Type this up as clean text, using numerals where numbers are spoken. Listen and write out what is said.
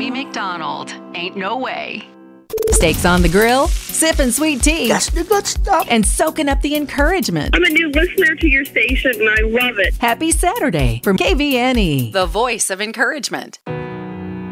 Amy McDonald. Ain't no way. Steaks on the grill, sipping sweet tea. That's the good stuff. And soaking up the encouragement. I'm a new listener to your station, and I love it. Happy Saturday from KVNE. The voice of encouragement.